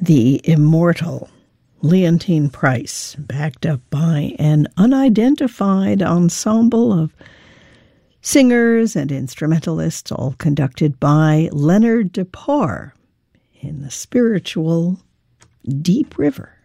The immortal Leontyne Price, backed up by an unidentified ensemble of singers and instrumentalists, all conducted by Leonard Depar in the spiritual Deep River.